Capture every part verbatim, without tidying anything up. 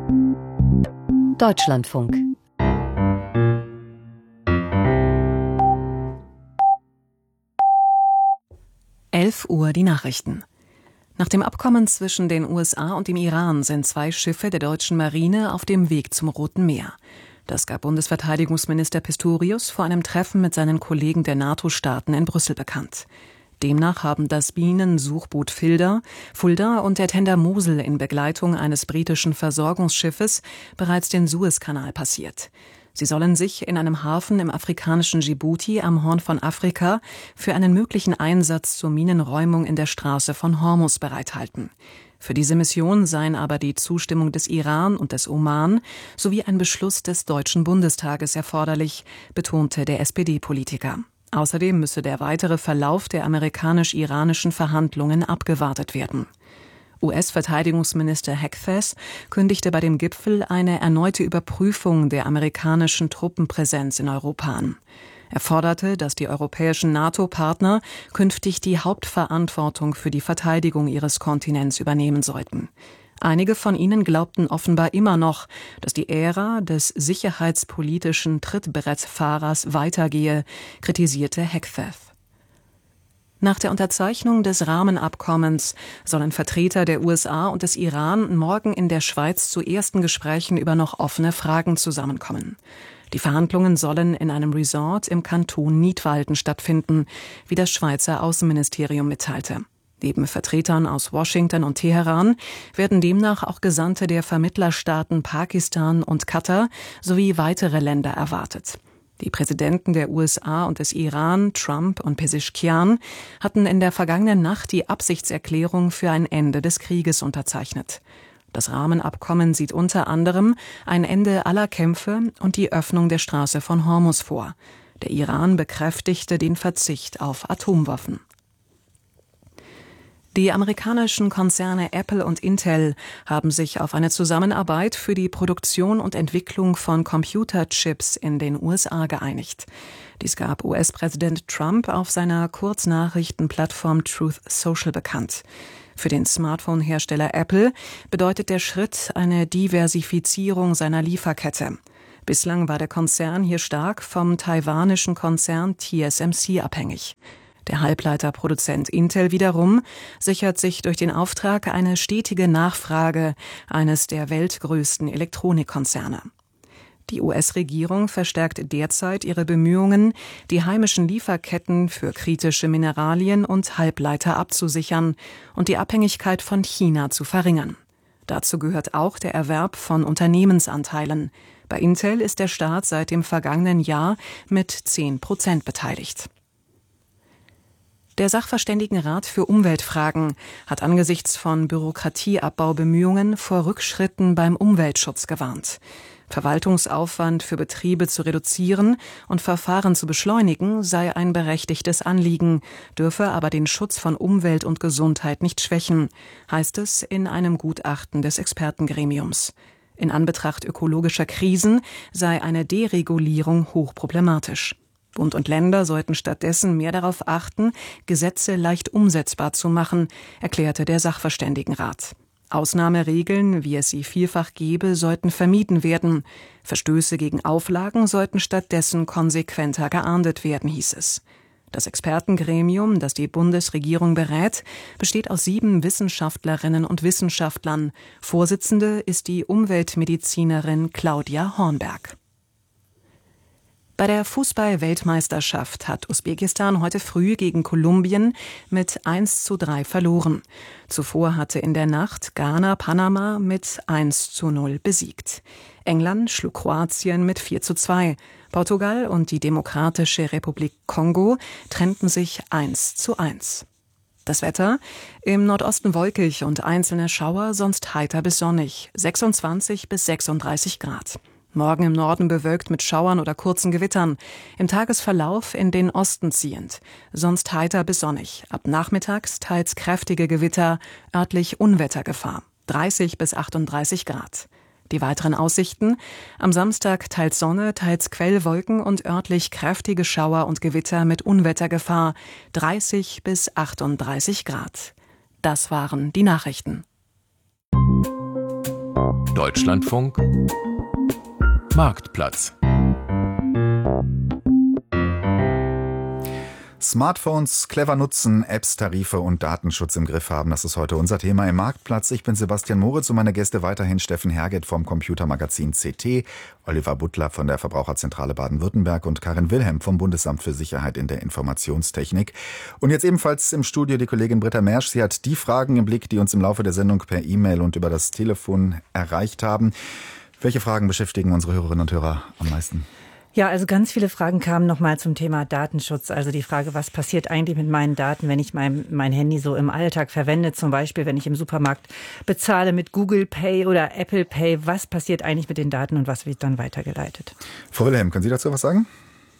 Deutschlandfunk. elf Uhr die Nachrichten. Nach dem Abkommen zwischen den U S A und dem Iran sind zwei Schiffe der deutschen Marine auf dem Weg zum Roten Meer. Das gab Bundesverteidigungsminister Pistorius vor einem Treffen mit seinen Kollegen der NATO-Staaten in Brüssel bekannt. Demnach haben das Bienensuchboot Fulda, Fulda und der Tender Mosel in Begleitung eines britischen Versorgungsschiffes bereits den Suezkanal passiert. Sie sollen sich in einem Hafen im afrikanischen Djibouti am Horn von Afrika für einen möglichen Einsatz zur Minenräumung in der Straße von Hormuz bereithalten. Für diese Mission seien aber die Zustimmung des Iran und des Oman sowie ein Beschluss des Deutschen Bundestages erforderlich, betonte der S P D-Politiker. Außerdem müsse der weitere Verlauf der amerikanisch-iranischen Verhandlungen abgewartet werden. U S-Verteidigungsminister Hegseth kündigte bei dem Gipfel eine erneute Überprüfung der amerikanischen Truppenpräsenz in Europa an. Er forderte, dass die europäischen NATO-Partner künftig die Hauptverantwortung für die Verteidigung ihres Kontinents übernehmen sollten. Einige von ihnen glaubten offenbar immer noch, dass die Ära des sicherheitspolitischen Trittbrettfahrers weitergehe, kritisierte Hegseth. Nach der Unterzeichnung des Rahmenabkommens sollen Vertreter der U S A und des Iran morgen in der Schweiz zu ersten Gesprächen über noch offene Fragen zusammenkommen. Die Verhandlungen sollen in einem Resort im Kanton Nidwalden stattfinden, wie das Schweizer Außenministerium mitteilte. Neben Vertretern aus Washington und Teheran werden demnach auch Gesandte der Vermittlerstaaten Pakistan und Katar sowie weitere Länder erwartet. Die Präsidenten der U S A und des Iran, Trump und Pezeshkian, hatten in der vergangenen Nacht die Absichtserklärung für ein Ende des Krieges unterzeichnet. Das Rahmenabkommen sieht unter anderem ein Ende aller Kämpfe und die Öffnung der Straße von Hormuz vor. Der Iran bekräftigte den Verzicht auf Atomwaffen. Die amerikanischen Konzerne Apple und Intel haben sich auf eine Zusammenarbeit für die Produktion und Entwicklung von Computerchips in den U S A geeinigt. Dies gab U S-Präsident Trump auf seiner Kurznachrichtenplattform Truth Social bekannt. Für den Smartphone-Hersteller Apple bedeutet der Schritt eine Diversifizierung seiner Lieferkette. Bislang war der Konzern hier stark vom taiwanischen Konzern T S M C abhängig. Der Halbleiterproduzent Intel wiederum sichert sich durch den Auftrag eine stetige Nachfrage eines der weltgrößten Elektronikkonzerne. Die U S-Regierung verstärkt derzeit ihre Bemühungen, die heimischen Lieferketten für kritische Mineralien und Halbleiter abzusichern und die Abhängigkeit von China zu verringern. Dazu gehört auch der Erwerb von Unternehmensanteilen. Bei Intel ist der Staat seit dem vergangenen Jahr mit zehn Prozent beteiligt. Der Sachverständigenrat für Umweltfragen hat angesichts von Bürokratieabbaubemühungen vor Rückschritten beim Umweltschutz gewarnt. Verwaltungsaufwand für Betriebe zu reduzieren und Verfahren zu beschleunigen sei ein berechtigtes Anliegen, dürfe aber den Schutz von Umwelt und Gesundheit nicht schwächen, heißt es in einem Gutachten des Expertengremiums. In Anbetracht ökologischer Krisen sei eine Deregulierung hochproblematisch. Bund und Länder sollten stattdessen mehr darauf achten, Gesetze leicht umsetzbar zu machen, erklärte der Sachverständigenrat. Ausnahmeregeln, wie es sie vielfach gebe, sollten vermieden werden. Verstöße gegen Auflagen sollten stattdessen konsequenter geahndet werden, hieß es. Das Expertengremium, das die Bundesregierung berät, besteht aus sieben Wissenschaftlerinnen und Wissenschaftlern. Vorsitzende ist die Umweltmedizinerin Claudia Hornberg. Bei der Fußball-Weltmeisterschaft hat Usbekistan heute früh gegen Kolumbien mit eins zu drei verloren. Zuvor hatte in der Nacht Ghana Panama mit eins zu null besiegt. England schlug Kroatien mit vier zu zwei. Portugal und die Demokratische Republik Kongo trennten sich eins zu eins. Das Wetter: im Nordosten wolkig und einzelne Schauer, sonst heiter bis sonnig, sechsundzwanzig bis sechsunddreißig Grad. Morgen im Norden bewölkt mit Schauern oder kurzen Gewittern. Im Tagesverlauf in den Osten ziehend. Sonst heiter bis sonnig. Ab nachmittags teils kräftige Gewitter, örtlich Unwettergefahr. dreißig bis achtunddreißig Grad. Die weiteren Aussichten: am Samstag teils Sonne, teils Quellwolken und örtlich kräftige Schauer und Gewitter mit Unwettergefahr. dreißig bis achtunddreißig Grad. Das waren die Nachrichten. Deutschlandfunk Marktplatz. Smartphones clever nutzen, Apps, Tarife und Datenschutz im Griff haben. Das ist heute unser Thema im Marktplatz. Ich bin Sebastian Moritz und meine Gäste weiterhin Steffen Herget vom Computermagazin C T, Oliver Butler von der Verbraucherzentrale Baden-Württemberg und Karin Wilhelm vom Bundesamt für Sicherheit in der Informationstechnik. Und jetzt ebenfalls im Studio die Kollegin Britta Mersch. Sie hat die Fragen im Blick, die uns im Laufe der Sendung per E-Mail und über das Telefon erreicht haben. Welche Fragen beschäftigen unsere Hörerinnen und Hörer am meisten? Ja, also ganz viele Fragen kamen nochmal zum Thema Datenschutz. Also die Frage, was passiert eigentlich mit meinen Daten, wenn ich mein, mein Handy so im Alltag verwende? Zum Beispiel, wenn ich im Supermarkt bezahle mit Google Pay oder Apple Pay. Was passiert eigentlich mit den Daten und was wird dann weitergeleitet? Frau Wilhelm, können Sie dazu was sagen?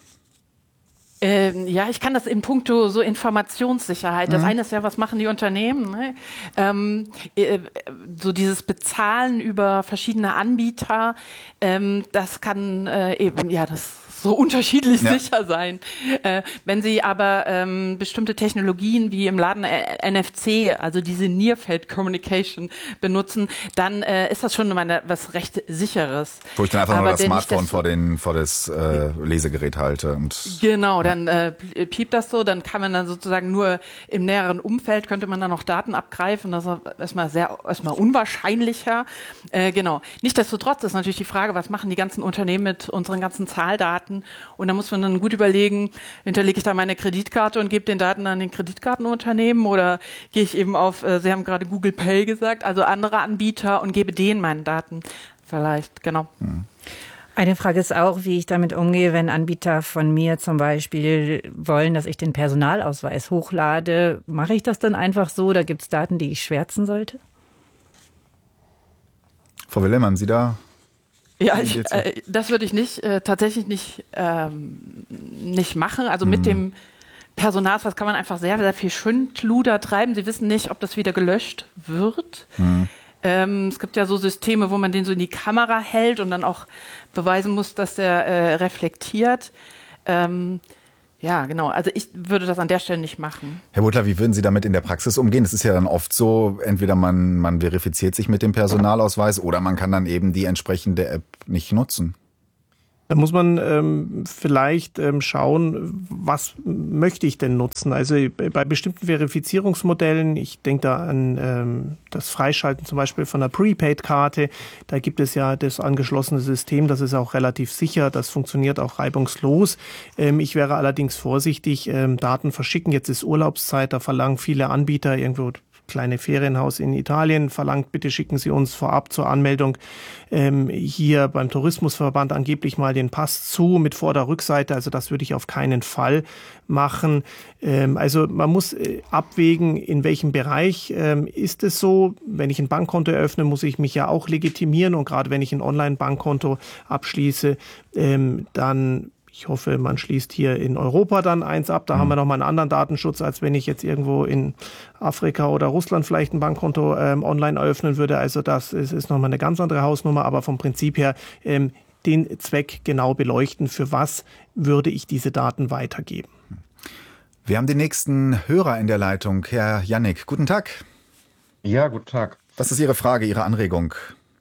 Ähm, ja, ich kann das in puncto so Informationssicherheit. Das mhm. eine ist ja, was machen die Unternehmen? Ne? Ähm, äh, so dieses Bezahlen über verschiedene Anbieter, ähm, das kann äh, eben, ja, das so unterschiedlich ja. sicher sein. Äh, wenn Sie aber ähm, bestimmte Technologien wie im Laden N F C, also diese Near Field Communication benutzen, dann äh, ist das schon meine, was recht Sicheres. Wo ich dann einfach aber nur das Smartphone das vor, den, vor das äh, Lesegerät halte. Und genau, dann äh, piept das so, dann kann man dann sozusagen nur im näheren Umfeld, könnte man dann noch Daten abgreifen. Das ist erstmal sehr, erstmal unwahrscheinlicher. Äh, genau. Nichtsdestotrotz ist natürlich die Frage, was machen die ganzen Unternehmen mit unseren ganzen Zahldaten? Und da muss man dann gut überlegen, hinterlege ich da meine Kreditkarte und gebe den Daten an den Kreditkartenunternehmen oder gehe ich eben auf, äh, Sie haben gerade Google Pay gesagt, also andere Anbieter und gebe denen meine Daten vielleicht, genau. Mhm. Eine Frage ist auch, wie ich damit umgehe, wenn Anbieter von mir zum Beispiel wollen, dass ich den Personalausweis hochlade. Mache ich das dann einfach so oder gibt es Daten, die ich schwärzen sollte? Frau Wilhelm, haben Sie da... Ja, ich, äh, das würde ich nicht, äh, tatsächlich nicht, ähm, nicht machen. Also mhm. mit dem Personalausweis kann man einfach sehr, sehr viel Schindluder treiben. Sie wissen nicht, ob das wieder gelöscht wird. Mhm. Ähm, es gibt ja so Systeme, wo man den so in die Kamera hält und dann auch beweisen muss, dass der äh, reflektiert. Ähm, Ja, genau. Also ich würde das an der Stelle nicht machen. Herr Butler, wie würden Sie damit in der Praxis umgehen? Es ist ja dann oft so, entweder man, man verifiziert sich mit dem Personalausweis oder man kann dann eben die entsprechende App nicht nutzen. Da muss man ähm, vielleicht ähm, schauen, was möchte ich denn nutzen? Also bei bestimmten Verifizierungsmodellen, ich denke da an ähm, das Freischalten zum Beispiel von einer Prepaid-Karte, da gibt es ja das angeschlossene System, das ist auch relativ sicher, das funktioniert auch reibungslos. Ähm, ich wäre allerdings vorsichtig, ähm, Daten verschicken, jetzt ist Urlaubszeit, da verlangen viele Anbieter irgendwo, kleine Ferienhaus in Italien verlangt, bitte schicken Sie uns vorab zur Anmeldung ähm, hier beim Tourismusverband angeblich mal den Pass zu mit Vorder- Rückseite. Also das würde ich auf keinen Fall machen. Ähm, also man muss äh, abwägen, in welchem Bereich ähm, ist es so. Wenn ich ein Bankkonto eröffne, muss ich mich ja auch legitimieren. Und gerade wenn ich ein Online-Bankkonto abschließe, ähm, dann ich hoffe, man schließt hier in Europa dann eins ab. Da mhm. haben wir nochmal einen anderen Datenschutz, als wenn ich jetzt irgendwo in Afrika oder Russland vielleicht ein Bankkonto ähm, online eröffnen würde. Also das ist, ist nochmal eine ganz andere Hausnummer. Aber vom Prinzip her ähm, den Zweck genau beleuchten. Für was würde ich diese Daten weitergeben? Wir haben den nächsten Hörer in der Leitung. Herr Jannik, guten Tag. Ja, guten Tag. Was ist Ihre Frage, Ihre Anregung?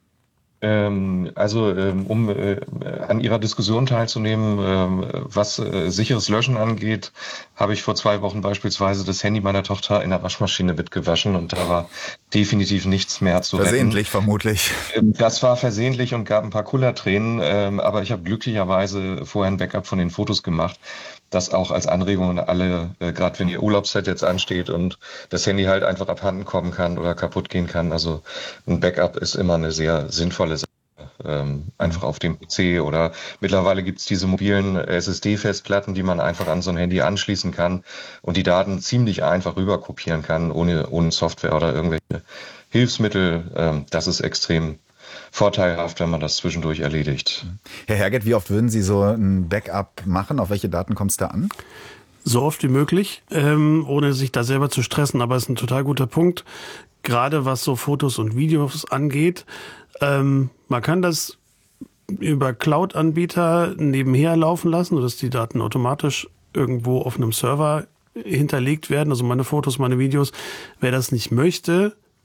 Ähm, also ähm, um äh, an Ihrer Diskussion teilzunehmen, ähm, was äh, sicheres Löschen angeht, habe ich vor zwei Wochen beispielsweise das Handy meiner Tochter in der Waschmaschine mitgewaschen und da war definitiv nichts mehr zu retten. Versehentlich vermutlich. Ähm, das war versehentlich und gab ein paar Kullertränen, ähm, aber ich habe glücklicherweise vorher ein Backup von den Fotos gemacht. Das auch als Anregung an alle, äh, gerade wenn Ihr Urlaubszeit jetzt ansteht und das Handy halt einfach abhanden kommen kann oder kaputt gehen kann. Also ein Backup ist immer eine sehr sinnvolle Sache. Ähm, einfach auf dem P C oder mittlerweile gibt's diese mobilen S S D-Festplatten, die man einfach an so ein Handy anschließen kann und die Daten ziemlich einfach rüber kopieren kann, ohne, ohne Software oder irgendwelche Hilfsmittel. Ähm, das ist extrem vorteilhaft, wenn man das zwischendurch erledigt. Herr Herget, wie oft würden Sie so ein Backup machen? Auf welche Daten kommt es da an? So oft wie möglich, ähm, ohne sich da selber zu stressen. Aber es ist ein total guter Punkt, gerade was so Fotos und Videos angeht. Ähm, man kann das über Cloud-Anbieter nebenher laufen lassen, sodass die Daten automatisch irgendwo auf einem Server hinterlegt werden. Also meine Fotos, meine Videos. Wer das nicht möchte,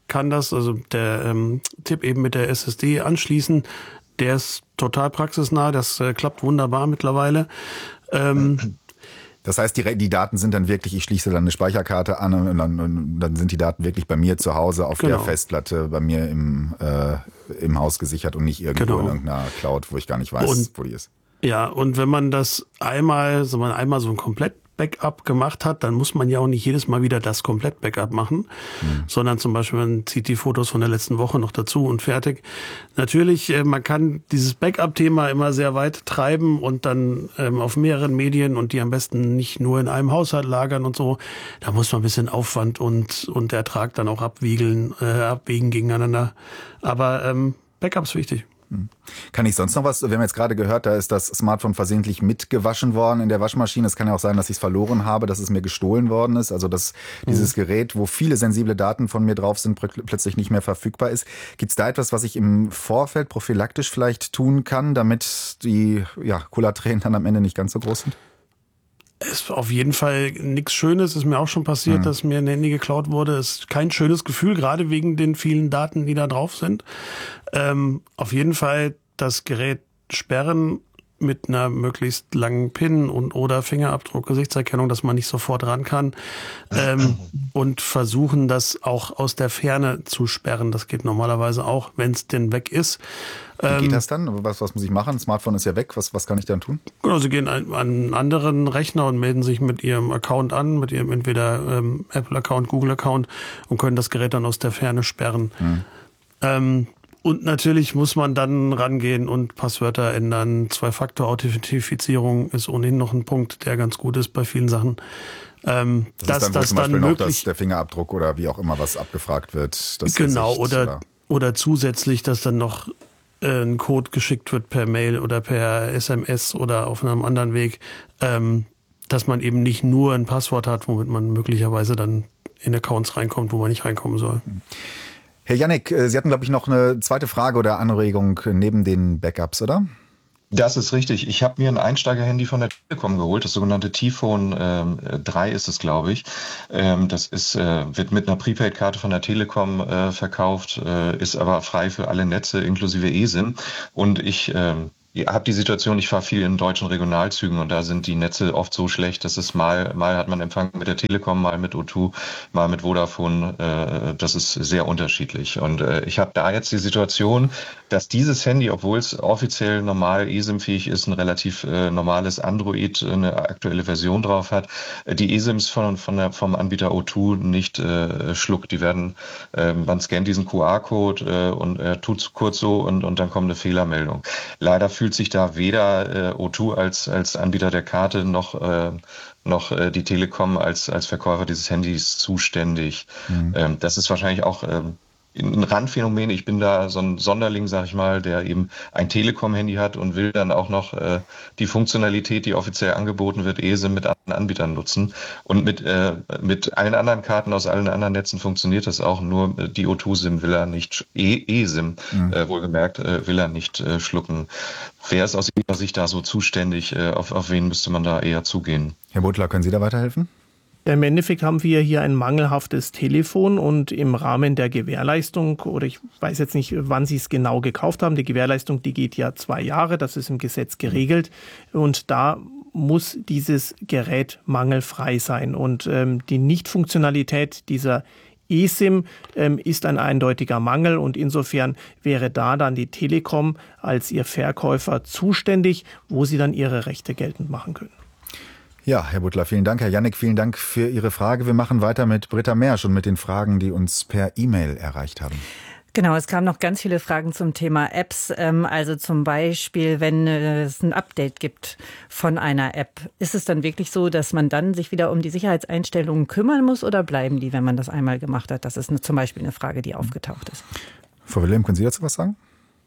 kann das, also der ähm, Tipp eben mit der S S D anschließen, der ist total praxisnah, das äh, klappt wunderbar mittlerweile. Ähm, Das heißt, die, die Daten sind dann wirklich, ich schließe dann eine Speicherkarte an und dann, und dann sind die Daten wirklich bei mir zu Hause auf genau. der Festplatte bei mir im, äh, im Haus gesichert und nicht irgendwo genau. in irgendeiner Cloud, wo ich gar nicht weiß, und, wo die ist. Ja, und wenn man das einmal, so man einmal so ein komplett Backup gemacht hat, dann muss man ja auch nicht jedes Mal wieder das komplett Backup machen, mhm. sondern zum Beispiel man zieht die Fotos von der letzten Woche noch dazu und fertig. Natürlich, äh, man kann dieses Backup-Thema immer sehr weit treiben und dann ähm, auf mehreren Medien und die am besten nicht nur in einem Haushalt lagern und so. Da muss man ein bisschen Aufwand und und Ertrag dann auch abwiegeln, äh, abwägen gegeneinander. Aber ähm, Backup ist wichtig. Kann ich sonst noch was? Wir haben jetzt gerade gehört, da ist das Smartphone versehentlich mitgewaschen worden in der Waschmaschine. Es kann ja auch sein, dass ich es verloren habe, dass es mir gestohlen worden ist. Also dass mhm. dieses Gerät, wo viele sensible Daten von mir drauf sind, plötzlich nicht mehr verfügbar ist. Gibt es da etwas, was ich im Vorfeld prophylaktisch vielleicht tun kann, damit die ja, Cola-Tränen dann am Ende nicht ganz so groß sind? Ist auf jeden Fall nichts Schönes. Ist mir auch schon passiert, mhm. dass mir ein Handy geklaut wurde. Ist kein schönes Gefühl, gerade wegen den vielen Daten, die da drauf sind. Ähm, auf jeden Fall das Gerät sperren mit einer möglichst langen PIN und oder Fingerabdruck, Gesichtserkennung, dass man nicht sofort ran kann. Ähm, und versuchen, das auch aus der Ferne zu sperren. Das geht normalerweise auch, wenn es denn weg ist. Wie geht das dann? Was, was muss ich machen? Das Smartphone ist ja weg. Was, was kann ich dann tun? Genau, Sie gehen an einen anderen Rechner und melden sich mit Ihrem Account an, mit Ihrem entweder ähm, Apple-Account, Google-Account und können das Gerät dann aus der Ferne sperren. Hm. Ähm, und natürlich muss man dann rangehen und Passwörter ändern. Zwei-Faktor-Authentifizierung ist ohnehin noch ein Punkt, der ganz gut ist bei vielen Sachen. Ähm, das ist dann, wo zum Beispiel noch dass der Fingerabdruck oder wie auch immer was abgefragt wird. Das genau, Gesicht, oder, oder oder zusätzlich, dass dann noch ein Code geschickt wird per Mail oder per S M S oder auf einem anderen Weg, ähm, dass man eben nicht nur ein Passwort hat, womit man möglicherweise dann in Accounts reinkommt, wo man nicht reinkommen soll. Herr Janik, Sie hatten, glaube ich, noch eine zweite Frage oder Anregung neben den Backups, oder? Das ist richtig. Ich habe mir ein Einsteiger-Handy von der Telekom geholt, das sogenannte T-Phone ähm, drei ist es, glaube ich. Ähm, das ist, äh, wird mit einer Prepaid-Karte von der Telekom äh, verkauft, äh, ist aber frei für alle Netze inklusive eSIM. Und ich ähm, Ich habe die Situation, ich fahre viel in deutschen Regionalzügen und da sind die Netze oft so schlecht, dass es mal, mal hat man Empfang mit der Telekom, mal mit O zwei, mal mit Vodafone. Äh, das ist sehr unterschiedlich. Und äh, ich habe da jetzt die Situation, dass dieses Handy, obwohl es offiziell normal eSIM-fähig ist, ein relativ äh, normales Android, eine aktuelle Version drauf hat, die eSIMs von, von der, vom Anbieter O zwei nicht äh, schluckt. Die werden, äh, man scannt diesen Q R-Code äh, und er äh, tut kurz so und, und dann kommt eine Fehlermeldung. Leider fühlt sich da weder äh, O zwei als, als Anbieter der Karte noch, äh, noch äh, die Telekom als, als Verkäufer dieses Handys zuständig. Mhm. Ähm, das ist wahrscheinlich auch ähm, ein Randphänomen. Ich bin da so ein Sonderling, sag ich mal, der eben ein Telekom-Handy hat und will dann auch noch äh, die Funktionalität, die offiziell angeboten wird, eSIM mit anderen Anbietern nutzen. Und mit, äh, mit allen anderen Karten aus allen anderen Netzen funktioniert das auch, nur die O zwei SIM will er nicht, eSIM, mhm. äh, wohlgemerkt, äh, will er nicht äh, schlucken. Wer ist aus Ihrer Sicht da so zuständig? Äh, auf, auf wen müsste man da eher zugehen? Herr Butler, können Sie da weiterhelfen? Im Endeffekt haben wir hier ein mangelhaftes Telefon und im Rahmen der Gewährleistung, oder ich weiß jetzt nicht, wann Sie es genau gekauft haben, die Gewährleistung, die geht ja zwei Jahre, das ist im Gesetz geregelt und da muss dieses Gerät mangelfrei sein und ähm, die Nichtfunktionalität dieser eSIM ähm, ist ein eindeutiger Mangel und insofern wäre da dann die Telekom als ihr Verkäufer zuständig, wo sie dann ihre Rechte geltend machen können. Ja, Herr Butler, vielen Dank. Herr Janik, vielen Dank für Ihre Frage. Wir machen weiter mit Britta Mersch und mit den Fragen, die uns per E-Mail erreicht haben. Genau, es kamen noch ganz viele Fragen zum Thema Apps. Also zum Beispiel, wenn es ein Update gibt von einer App, ist es dann wirklich so, dass man dann sich wieder um die Sicherheitseinstellungen kümmern muss oder bleiben die, wenn man das einmal gemacht hat? Das ist eine, zum Beispiel eine Frage, die aufgetaucht ist. Frau Wilhelm, können Sie dazu was sagen?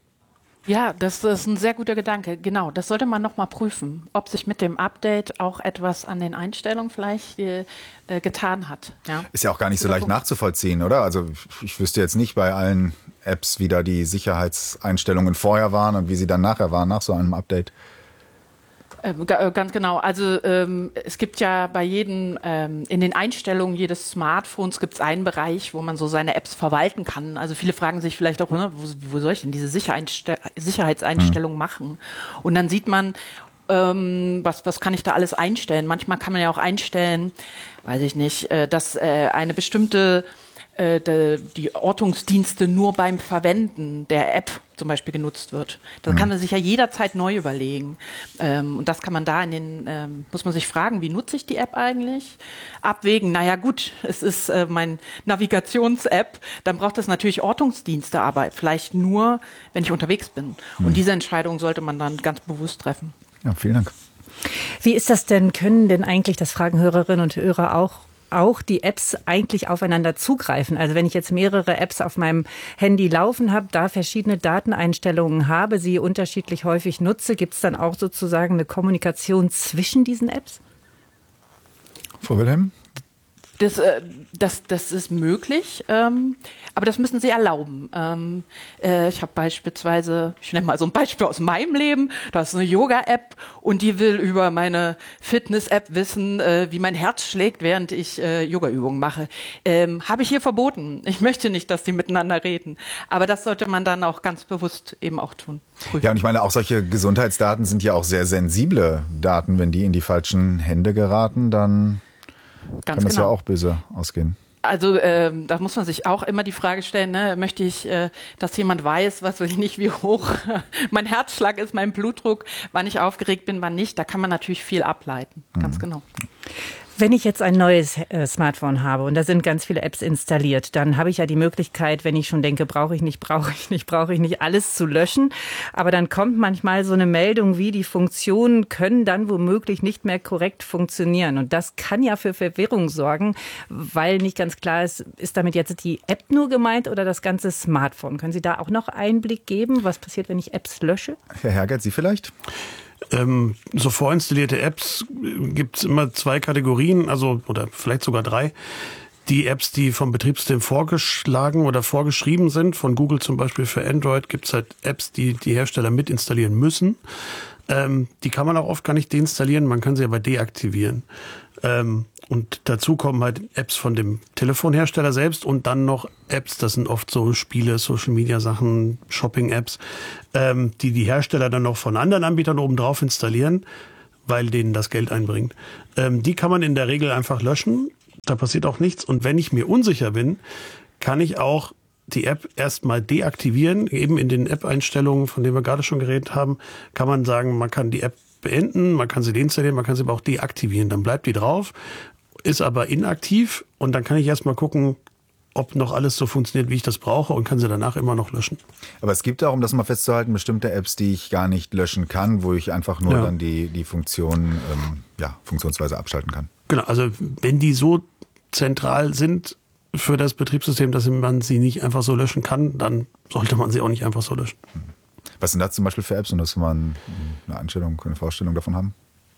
Ja, das ist ein sehr guter Gedanke. Genau, das sollte man noch mal prüfen, ob sich mit dem Update auch etwas an den Einstellungen vielleicht äh, getan hat. Ja. Ist ja auch gar nicht so leicht nachzuvollziehen, oder? Also ich wüsste jetzt nicht bei allen Apps, wie da die Sicherheitseinstellungen vorher waren und wie sie dann nachher waren, nach so einem Update. Ähm, ganz genau. Also ähm, es gibt ja bei jedem, ähm, in den Einstellungen jedes Smartphones gibt es einen Bereich, wo man so seine Apps verwalten kann. Also viele fragen sich vielleicht auch, ne, wo, wo soll ich denn diese Sicherheitsste- Sicherheitseinstellungen mhm. machen? Und dann sieht man, ähm, was, was kann ich da alles einstellen? Manchmal kann man ja auch einstellen, weiß ich nicht, äh, dass äh, eine bestimmte die Ortungsdienste nur beim Verwenden der App zum Beispiel genutzt wird. Das kann man sich ja jederzeit neu überlegen. Ähm, und das kann man da in den, ähm, muss man sich fragen, wie nutze ich die App eigentlich? Abwägen, naja gut, es ist äh, mein Navigations-App, dann braucht es natürlich Ortungsdienste, aber vielleicht nur, wenn ich unterwegs bin. Mhm. Und diese Entscheidung sollte man dann ganz bewusst treffen. Ja, vielen Dank. Wie ist das denn, können denn eigentlich, das fragen Hörerinnen und Hörer auch, auch die Apps eigentlich aufeinander zugreifen? Also wenn ich jetzt mehrere Apps auf meinem Handy laufen habe, da verschiedene Dateneinstellungen habe, sie unterschiedlich häufig nutze, gibt es dann auch sozusagen eine Kommunikation zwischen diesen Apps? Frau Wilhelm? Das, äh, das, das ist möglich, ähm, aber das müssen Sie erlauben. Ähm, äh, ich habe beispielsweise, ich nenne mal so ein Beispiel aus meinem Leben, das ist eine Yoga-App und die will über meine Fitness-App wissen, äh, wie mein Herz schlägt, während ich äh, Yoga-Übungen mache. Ähm, habe ich hier verboten. Ich möchte nicht, dass die miteinander reden. Aber das sollte man dann auch ganz bewusst eben auch tun. Prüfen. Ja, und ich meine, auch solche Gesundheitsdaten sind ja auch sehr sensible Daten. Wenn die in die falschen Hände geraten, dann Ganz kann das genau. ja auch böse ausgehen. Also ähm, da muss man sich auch immer die Frage stellen, ne, möchte ich, äh, dass jemand weiß, was weiß ich nicht, wie hoch mein Herzschlag ist, mein Blutdruck, wann ich aufgeregt bin, wann nicht. Da kann man natürlich viel ableiten, ganz mhm. genau. Wenn ich jetzt ein neues äh, Smartphone habe und da sind ganz viele Apps installiert, dann habe ich ja die Möglichkeit, wenn ich schon denke, brauche ich nicht, brauche ich nicht, brauche ich nicht, alles zu löschen. Aber dann kommt manchmal so eine Meldung wie, die Funktionen können dann womöglich nicht mehr korrekt funktionieren. Und das kann ja für Verwirrung sorgen, weil nicht ganz klar ist, ist damit jetzt die App nur gemeint oder das ganze Smartphone? Können Sie da auch noch Einblick geben? Was passiert, wenn ich Apps lösche? Herr Herget, Sie vielleicht? Ähm, so vorinstallierte Apps gibt es immer zwei Kategorien, also oder vielleicht sogar drei. Die Apps, die vom Betriebssystem vorgeschlagen oder vorgeschrieben sind, von Google zum Beispiel für Android, gibt es halt Apps, die die Hersteller mit installieren müssen. Ähm, die kann man auch oft gar nicht deinstallieren, man kann sie aber deaktivieren. Ähm, und dazu kommen halt Apps von dem Telefonhersteller selbst und dann noch Apps, das sind oft so Spiele, Social-Media-Sachen, Shopping-Apps, ähm, die die Hersteller dann noch von anderen Anbietern obendrauf installieren, weil denen das Geld einbringt. Ähm, die kann man in der Regel einfach löschen, da passiert auch nichts. Und wenn ich mir unsicher bin, kann ich auch die App erstmal deaktivieren. Eben in den App-Einstellungen, von denen wir gerade schon geredet haben, kann man sagen, man kann die App beenden, man kann sie deinstallieren, man kann sie aber auch deaktivieren. Dann bleibt die drauf, ist aber inaktiv und dann kann ich erstmal gucken, ob noch alles so funktioniert, wie ich das brauche und kann sie danach immer noch löschen. Aber es gibt auch, um das mal festzuhalten, bestimmte Apps, die ich gar nicht löschen kann, wo ich einfach nur ja. dann die, die Funktion, ähm, ja, funktionsweise abschalten kann. Genau, also wenn die so zentral sind für das Betriebssystem, dass man sie nicht einfach so löschen kann, dann sollte man sie auch nicht einfach so löschen. Was sind das zum Beispiel für Apps, und dass wir eine Einstellung, eine Vorstellung davon haben?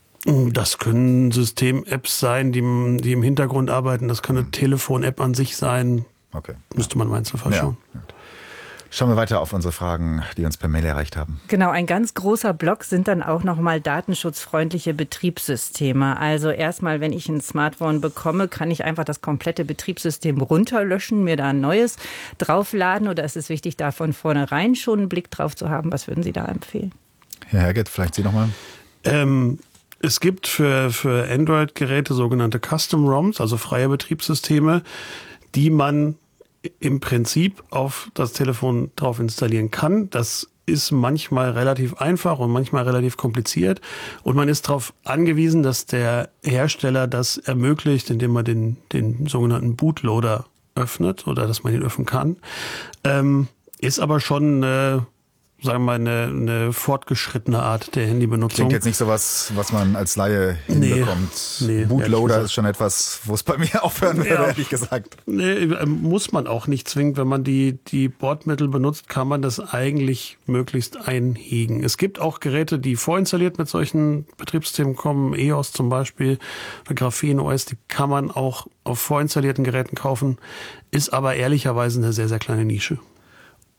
Das können System-Apps sein, die, die im Hintergrund arbeiten. Das kann eine mhm. Telefon-App an sich sein. Okay. Müsste man im Einzelfall schauen. Ja. Schauen wir weiter auf unsere Fragen, die uns per Mail erreicht haben. Genau, ein ganz großer Block sind dann auch nochmal datenschutzfreundliche Betriebssysteme. Also erstmal, wenn ich ein Smartphone bekomme, kann ich einfach das komplette Betriebssystem runterlöschen, mir da ein neues draufladen, oder ist es wichtig, da von vornherein schon einen Blick drauf zu haben? Was würden Sie da empfehlen? Herr Herget, vielleicht Sie nochmal. Ähm, es gibt für, für Android-Geräte sogenannte Custom-ROMs, also freie Betriebssysteme, die man im Prinzip auf das Telefon drauf installieren kann. Das ist manchmal relativ einfach und manchmal relativ kompliziert. Und man ist darauf angewiesen, dass der Hersteller das ermöglicht, indem man den, den sogenannten Bootloader öffnet oder dass man ihn öffnen kann. Ähm, ist aber schon äh, sagen wir mal, eine, eine fortgeschrittene Art der Handybenutzung. Klingt jetzt nicht so was, was man als Laie hinbekommt. Nee, nee, Bootloader ist schon etwas, wo es bei mir aufhören würde, ja. ehrlich gesagt. Nee, muss man auch nicht zwingend. Wenn man die, die Bordmittel benutzt, kann man das eigentlich möglichst einhegen. Es gibt auch Geräte, die vorinstalliert mit solchen Betriebssystemen kommen, E O S zum Beispiel, oder Graphen O S, die kann man auch auf vorinstallierten Geräten kaufen, ist aber ehrlicherweise eine sehr, sehr kleine Nische.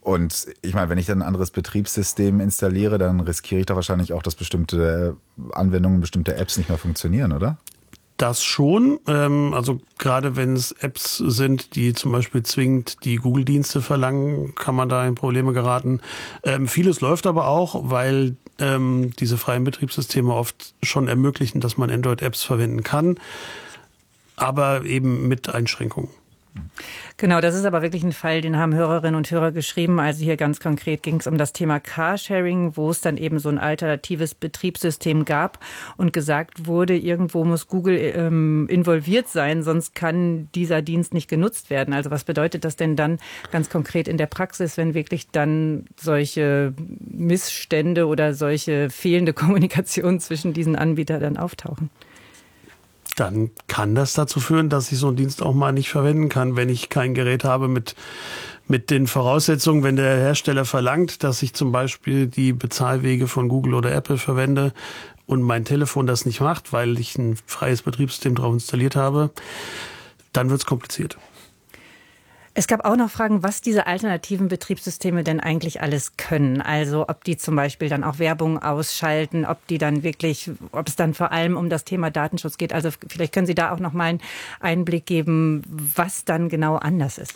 Und ich meine, wenn ich dann ein anderes Betriebssystem installiere, dann riskiere ich da wahrscheinlich auch, dass bestimmte Anwendungen, bestimmte Apps nicht mehr funktionieren, oder? Das schon. Also gerade wenn es Apps sind, die zum Beispiel zwingend die Google-Dienste verlangen, kann man da in Probleme geraten. Vieles läuft aber auch, weil diese freien Betriebssysteme oft schon ermöglichen, dass man Android-Apps verwenden kann, aber eben mit Einschränkungen. Genau, das ist aber wirklich ein Fall, den haben Hörerinnen und Hörer geschrieben. Also hier ganz konkret ging es um das Thema Carsharing, wo es dann eben so ein alternatives Betriebssystem gab und gesagt wurde, irgendwo muss Google ähm, involviert sein, sonst kann dieser Dienst nicht genutzt werden. Also was bedeutet das denn dann ganz konkret in der Praxis, wenn wirklich dann solche Missstände oder solche fehlende Kommunikation zwischen diesen Anbietern dann auftauchen? Dann kann das dazu führen, dass ich so einen Dienst auch mal nicht verwenden kann, wenn ich kein Gerät habe mit, mit den Voraussetzungen, wenn der Hersteller verlangt, dass ich zum Beispiel die Bezahlwege von Google oder Apple verwende und mein Telefon das nicht macht, weil ich ein freies Betriebssystem drauf installiert habe, dann wird es kompliziert. Es gab auch noch Fragen, was diese alternativen Betriebssysteme denn eigentlich alles können. Also ob die zum Beispiel dann auch Werbung ausschalten, ob die dann wirklich, ob es dann vor allem um das Thema Datenschutz geht. Also vielleicht können Sie da auch noch mal einen Einblick geben, was dann genau anders ist.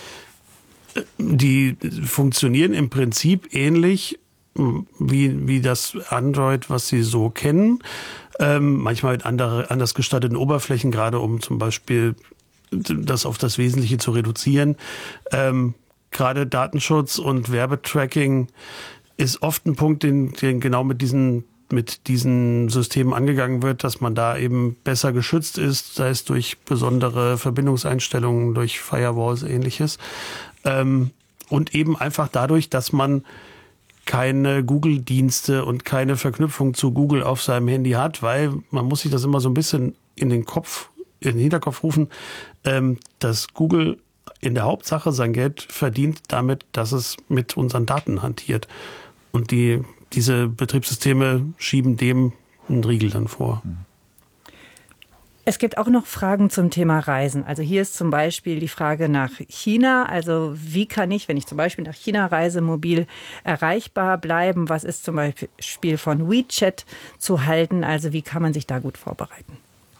Die funktionieren im Prinzip ähnlich wie, wie das Android, was Sie so kennen. Ähm, manchmal mit andere, anders gestalteten Oberflächen, gerade um zum Beispiel das auf das Wesentliche zu reduzieren. Ähm, gerade Datenschutz und Werbetracking ist oft ein Punkt, den, den genau mit diesen, mit diesen Systemen angegangen wird, dass man da eben besser geschützt ist, sei es durch besondere Verbindungseinstellungen, durch Firewalls, Ähnliches. Ähm, und eben einfach dadurch, dass man keine Google-Dienste und keine Verknüpfung zu Google auf seinem Handy hat, weil man muss sich das immer so ein bisschen in den Kopf in den Hinterkopf rufen, dass Google in der Hauptsache sein Geld verdient damit, dass es mit unseren Daten hantiert. Und die, diese Betriebssysteme schieben dem einen Riegel dann vor. Es gibt auch noch Fragen zum Thema Reisen. Also hier ist zum Beispiel die Frage nach China. Also wie kann ich, wenn ich zum Beispiel nach China reise, mobil erreichbar bleiben? Was ist zum Beispiel von WeChat zu halten? Also wie kann man sich da gut vorbereiten?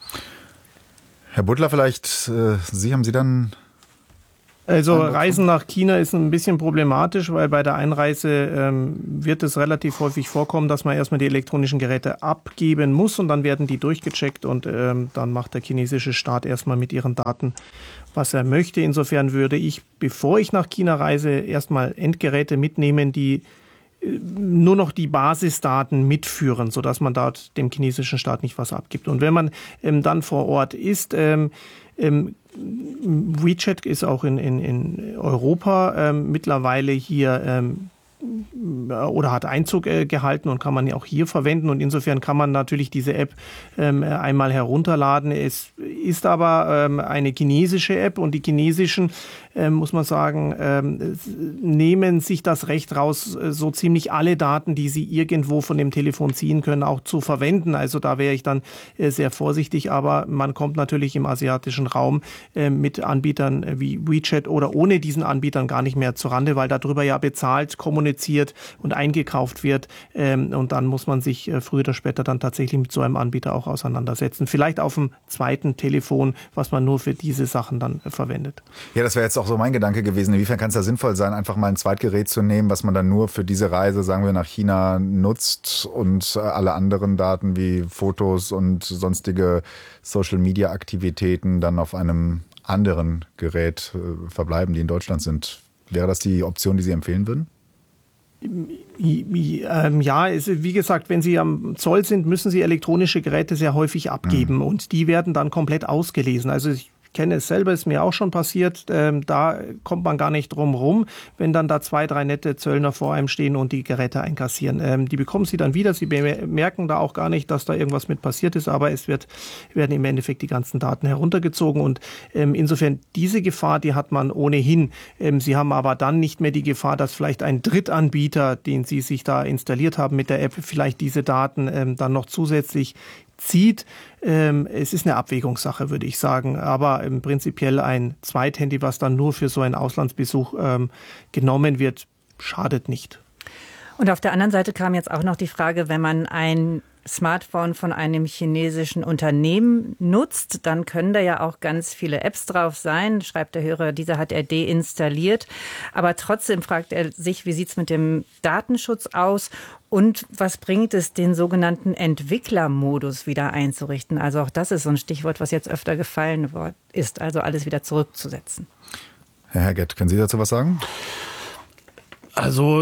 Herr Butler, vielleicht, äh, Sie haben Sie dann... Also Reisen nach China ist ein bisschen problematisch, weil bei der Einreise ähm, wird es relativ häufig vorkommen, dass man erstmal die elektronischen Geräte abgeben muss und dann werden die durchgecheckt und ähm, dann macht der chinesische Staat erstmal mit ihren Daten, was er möchte. Insofern würde ich, bevor ich nach China reise, erstmal Endgeräte mitnehmen, die nur noch die Basisdaten mitführen, sodass man dort dem chinesischen Staat nicht was abgibt. Und wenn man ähm, dann vor Ort ist, ähm, ähm, WeChat ist auch in, in, in Europa ähm, mittlerweile hier ähm, oder hat Einzug äh, gehalten und kann man ja auch hier verwenden. Und insofern kann man natürlich diese App ähm, einmal herunterladen. Es ist aber ähm, eine chinesische App und die chinesischen, ähm, muss man sagen, ähm, nehmen sich das Recht raus, so ziemlich alle Daten, die sie irgendwo von dem Telefon ziehen können, auch zu verwenden. Also da wäre ich dann äh, sehr vorsichtig. Aber man kommt natürlich im asiatischen Raum äh, mit Anbietern wie WeChat oder ohne diesen Anbietern gar nicht mehr zurande, weil darüber ja bezahlt, kommuniziert und eingekauft wird. Ähm, und dann muss man sich äh, früher oder später dann tatsächlich mit so einem Anbieter auch auseinandersetzen. Vielleicht auf dem zweiten Telefon, was man nur für diese Sachen dann äh, verwendet. Ja, das wäre jetzt auch so mein Gedanke gewesen. Inwiefern kann es da sinnvoll sein, einfach mal ein Zweitgerät zu nehmen, was man dann nur für diese Reise, sagen wir, nach China nutzt und äh, alle anderen Daten wie Fotos und sonstige Social-Media-Aktivitäten dann auf einem anderen Gerät äh, verbleiben, die in Deutschland sind. Wäre das die Option, die Sie empfehlen würden? Ja, wie gesagt, wenn Sie am Zoll sind, müssen Sie elektronische Geräte sehr häufig abgeben mhm. und die werden dann komplett ausgelesen. Also ich kenne es selber, ist mir auch schon passiert, ähm, da kommt man gar nicht drum rum, wenn dann da zwei, drei nette Zöllner vor einem stehen und die Geräte einkassieren. Ähm, die bekommen Sie dann wieder, Sie merken da auch gar nicht, dass da irgendwas mit passiert ist, aber es wird, werden im Endeffekt die ganzen Daten heruntergezogen und ähm, insofern diese Gefahr, die hat man ohnehin. Ähm, Sie haben aber dann nicht mehr die Gefahr, dass vielleicht ein Drittanbieter, den Sie sich da installiert haben mit der App, vielleicht diese Daten ähm, dann noch zusätzlich zieht. Ähm, es ist eine Abwägungssache, würde ich sagen, aber ähm, prinzipiell ein Zweithandy, was dann nur für so einen Auslandsbesuch ähm, genommen wird, schadet nicht. Und auf der anderen Seite kam jetzt auch noch die Frage, wenn man ein Smartphone von einem chinesischen Unternehmen nutzt, dann können da ja auch ganz viele Apps drauf sein, schreibt der Hörer, diese hat er deinstalliert. Aber trotzdem fragt er sich, wie sieht es mit dem Datenschutz aus und was bringt es, den sogenannten Entwicklermodus wieder einzurichten? Also auch das ist so ein Stichwort, was jetzt öfter gefallen ist, also alles wieder zurückzusetzen. Herr Herget, können Sie dazu was sagen? Also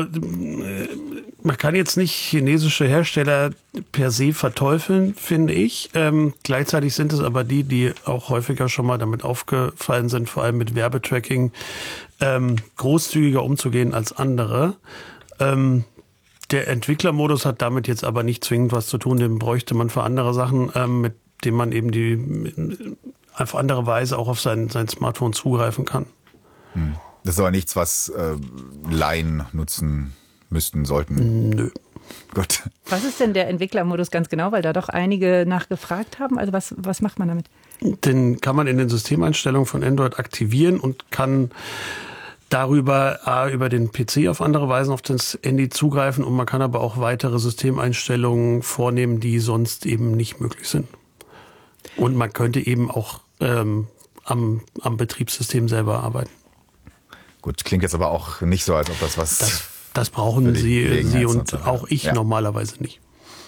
man kann jetzt nicht chinesische Hersteller per se verteufeln, finde ich. Ähm, gleichzeitig sind es aber die, die auch häufiger schon mal damit aufgefallen sind, vor allem mit Werbetracking, ähm, großzügiger umzugehen als andere. Ähm, der Entwicklermodus hat damit jetzt aber nicht zwingend was zu tun, den bräuchte man für andere Sachen, ähm, mit denen man eben die auf andere Weise auch auf sein, sein Smartphone zugreifen kann. Hm. Das ist aber nichts, was äh, Laien nutzen müssten, sollten. Nö. Gut. Was ist denn der Entwicklermodus ganz genau? Weil da doch einige nachgefragt haben. Also was, was macht man damit? Den kann man in den Systemeinstellungen von Android aktivieren und kann darüber A, über den P C auf andere Weisen auf das Handy zugreifen und man kann aber auch weitere Systemeinstellungen vornehmen, die sonst eben nicht möglich sind. Und man könnte eben auch ähm, am, am Betriebssystem selber arbeiten. Gut, klingt jetzt aber auch nicht so, als ob das was... Das, das brauchen Sie, Sie und so auch ich ja. normalerweise nicht.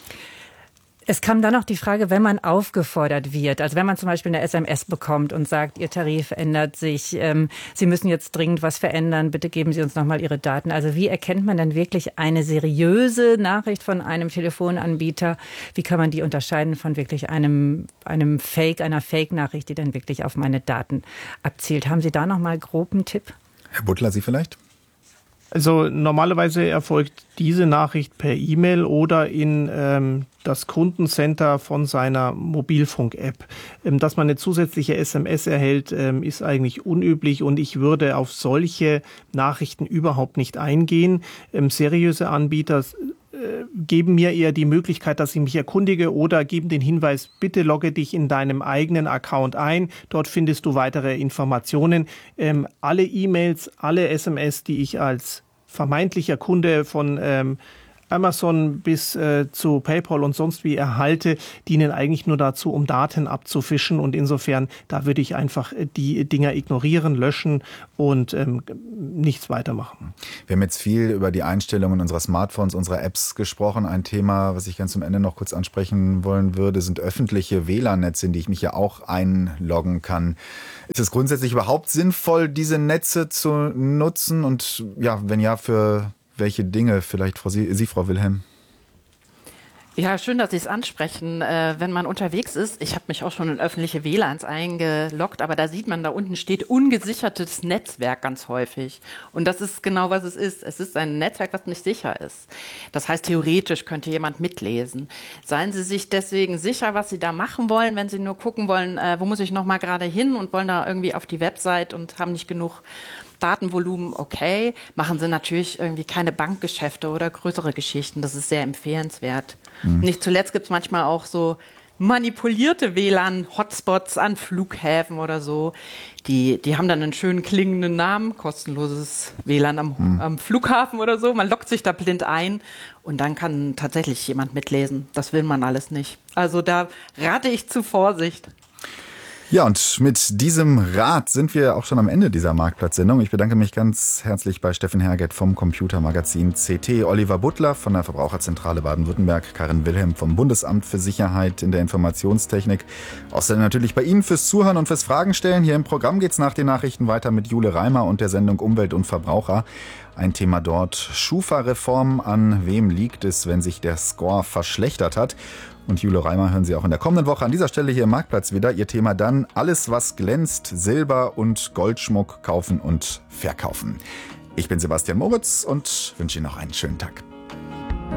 Es kam dann noch die Frage, wenn man aufgefordert wird, also wenn man zum Beispiel eine S M S bekommt und sagt, Ihr Tarif ändert sich, ähm, Sie müssen jetzt dringend was verändern, bitte geben Sie uns nochmal Ihre Daten. Also wie erkennt man dann wirklich eine seriöse Nachricht von einem Telefonanbieter? Wie kann man die unterscheiden von wirklich einem, einem Fake, einer Fake-Nachricht, die dann wirklich auf meine Daten abzielt? Haben Sie da nochmal grob einen Tipp? Herr Butler, Sie vielleicht? Also normalerweise erfolgt diese Nachricht per E-Mail oder in ähm, das Kundencenter von seiner Mobilfunk-App. Ähm, dass man eine zusätzliche S M S erhält, ähm, ist eigentlich unüblich und ich würde auf solche Nachrichten überhaupt nicht eingehen. Ähm, seriöse Anbieter geben mir eher die Möglichkeit, dass ich mich erkundige oder geben den Hinweis, bitte logge dich in deinem eigenen Account ein. Dort findest du weitere Informationen. Ähm, alle E-Mails, alle S M S, die ich als vermeintlicher Kunde von ähm, Amazon bis äh, zu PayPal und sonst wie erhalte, dienen eigentlich nur dazu, um Daten abzufischen. Und insofern, da würde ich einfach die Dinger ignorieren, löschen und ähm, nichts weitermachen. Wir haben jetzt viel über die Einstellungen unserer Smartphones, unserer Apps gesprochen. Ein Thema, was ich ganz zum Ende noch kurz ansprechen wollen würde, sind öffentliche W L A N-Netze, in die ich mich ja auch einloggen kann. Ist es grundsätzlich überhaupt sinnvoll, diese Netze zu nutzen? Und ja, wenn ja, für welche Dinge? Vielleicht Frau Sie, Sie Frau Wilhelm. Ja, schön, dass Sie es ansprechen. Äh, wenn man unterwegs ist, ich habe mich auch schon in öffentliche W L A Ns eingeloggt, aber da sieht man, da unten steht ungesichertes Netzwerk ganz häufig. Und das ist genau, was es ist. Es ist ein Netzwerk, was nicht sicher ist. Das heißt, theoretisch könnte jemand mitlesen. Seien Sie sich deswegen sicher, was Sie da machen wollen, wenn Sie nur gucken wollen, äh, wo muss ich noch mal gerade hin und wollen da irgendwie auf die Website und haben nicht genug Datenvolumen, okay, machen Sie natürlich irgendwie keine Bankgeschäfte oder größere Geschichten. Das ist sehr empfehlenswert. Mhm. Nicht zuletzt gibt es manchmal auch so manipulierte W L A N-Hotspots an Flughäfen oder so. Die, die haben dann einen schönen klingenden Namen, kostenloses W L A N am, mhm. am Flughafen oder so. Man loggt sich da blind ein und dann kann tatsächlich jemand mitlesen. Das will man alles nicht. Also da rate ich zu Vorsicht. Ja, und mit diesem Rat sind wir auch schon am Ende dieser Marktplatzsendung. Ich bedanke mich ganz herzlich bei Steffen Herget vom Computermagazin C T, Oliver Butler von der Verbraucherzentrale Baden-Württemberg, Karin Wilhelm vom Bundesamt für Sicherheit in der Informationstechnik. Außerdem natürlich bei Ihnen fürs Zuhören und fürs Fragen stellen. Hier im Programm geht's nach den Nachrichten weiter mit Jule Reimer und der Sendung Umwelt und Verbraucher. Ein Thema dort: Schufa-Reform. An wem liegt es, wenn sich der Score verschlechtert hat? Und Jule Reimer hören Sie auch in der kommenden Woche an dieser Stelle hier im Marktplatz wieder. Ihr Thema dann: alles, was glänzt, Silber und Goldschmuck kaufen und verkaufen. Ich bin Sebastian Moritz und wünsche Ihnen noch einen schönen Tag.